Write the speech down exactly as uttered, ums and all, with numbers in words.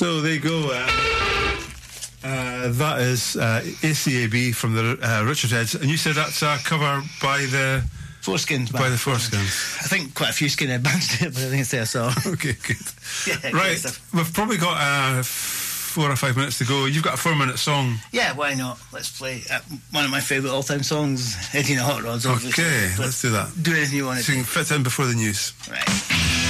So there you go. Uh, uh, that is uh, A C A B from the uh, Richard Heads, and you said that's a cover by the Foreskins. By the Foreskins. I think quite a few skinhead bands did it, but I think it's their song. Okay, good. Yeah, right, we've probably got uh, four or five minutes to go. You've got a four-minute song. Yeah, why not? Let's play uh, one of my favourite all-time songs, Eddie and the Hot Rods. Obviously. Okay, let's, let's do that. Do anything you want to so do. You can fit in before the news. Right.